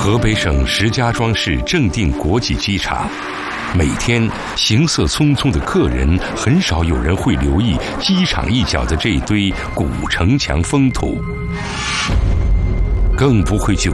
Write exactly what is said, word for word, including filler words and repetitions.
河北省石家庄市正定国际机场，每天行色匆匆的客人很少有人会留意机场一角的这堆古城墙封土，更不会就